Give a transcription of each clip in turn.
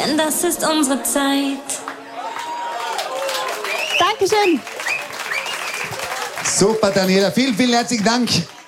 denn das ist unsere Zeit. Dankeschön. Super, Daniela. Vielen, vielen herzlichen Dank.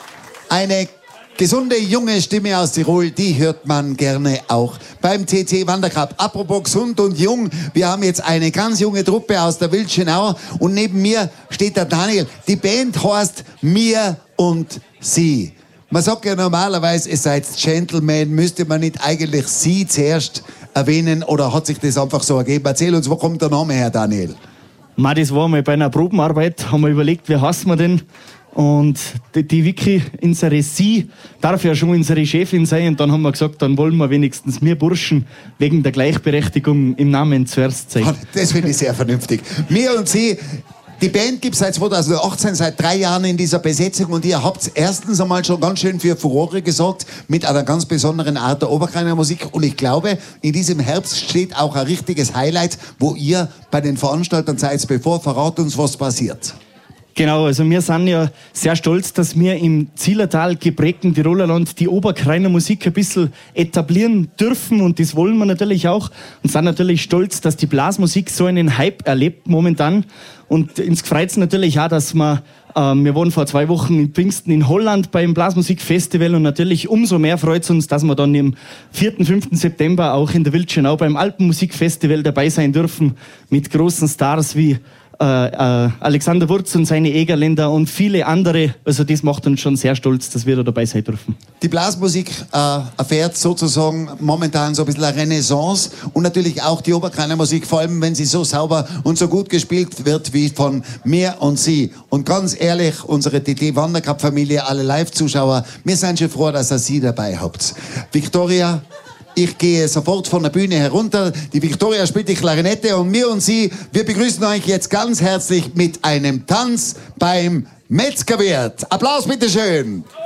Eine gesunde, junge Stimme aus Tirol, die hört man gerne auch beim TT Wandercup. Apropos gesund und jung, wir haben jetzt eine ganz junge Truppe aus der Wildschönau und neben mir steht der Daniel. Die Band heißt Mir und Sie. Man sagt ja normalerweise, ihr seid Gentleman, müsste man nicht eigentlich Sie zuerst erwähnen oder hat sich das einfach so ergeben? Erzähl uns, wo kommt der Name her, Daniel? Das war mal bei einer Probenarbeit, haben wir überlegt, wie heißen wir denn? Und die Vicky, unsere Sie, darf ja schon unsere Chefin sein. Und dann haben wir gesagt, dann wollen wir wenigstens wir Burschen wegen der Gleichberechtigung im Namen zuerst sein. Das finde ich sehr vernünftig. Mir und Sie, die Band gibt es seit 2018, seit 3 Jahren in dieser Besetzung. Und ihr habt erstens einmal schon ganz schön für Furore gesorgt mit einer ganz besonderen Art der Oberkreiner Musik. Und ich glaube, in diesem Herbst steht auch ein richtiges Highlight, wo ihr bei den Veranstaltern seid. Bevor, verrat uns, was passiert. Genau, also wir sind ja sehr stolz, dass wir im Zillertal geprägten Tiroler Land die Oberkreiner Musik ein bisschen etablieren dürfen und das wollen wir natürlich auch und sind natürlich stolz, dass die Blasmusik so einen Hype erlebt momentan und uns freut es natürlich auch, dass wir waren vor 2 Wochen in Pfingsten in Holland beim Blasmusikfestival und natürlich umso mehr freut es uns, dass wir dann im 4. 5. September auch in der Wildschönau beim Alpenmusikfestival dabei sein dürfen mit großen Stars wie Alexander Wurz und seine Egerländer und viele andere. Also das macht uns schon sehr stolz, dass wir da dabei sein dürfen. Die Blasmusik erfährt sozusagen momentan so ein bisschen eine Renaissance und natürlich auch die Oberkreiner Musik, vor allem wenn sie so sauber und so gut gespielt wird wie von Mir und Sie. Und ganz ehrlich, unsere TT Wandercup-Familie, alle Live-Zuschauer, wir sind schon froh, dass ihr Sie dabei habt. Victoria, ich gehe sofort von der Bühne herunter. Die Victoria spielt die Klarinette und Mir und Sie, wir begrüßen euch jetzt ganz herzlich mit einem Tanz beim Metzgerwirt. Applaus bitteschön.